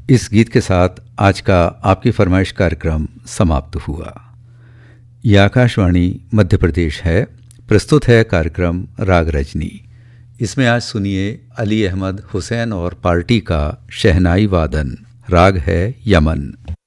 इस गीत के साथ आज का आपकी फरमाइश कार्यक्रम समाप्त हुआ। यह आकाशवाणी मध्य प्रदेश है। प्रस्तुत है कार्यक्रम राग रजनी। इसमें आज सुनिए अली अहमद हुसैन और पार्टी का शहनाई वादन। राग है यमन।